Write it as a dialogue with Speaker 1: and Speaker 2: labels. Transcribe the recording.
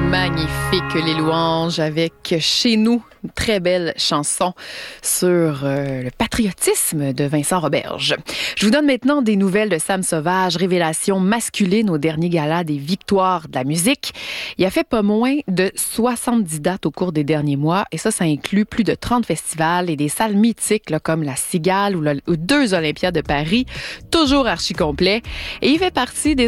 Speaker 1: Magnifique, les louanges avec Chez nous, une très belle chanson sur le patriotisme de Vincent Roberge. Je vous donne maintenant des nouvelles de Sam Sauvage, révélation masculine au dernier gala des victoires de la musique. Il a fait pas moins de 70 dates au cours des derniers mois et ça inclut plus de 30 festivals et des salles mythiques là, comme la Cigale ou 2 Olympiades de Paris, toujours archi complet. Et il fait partie des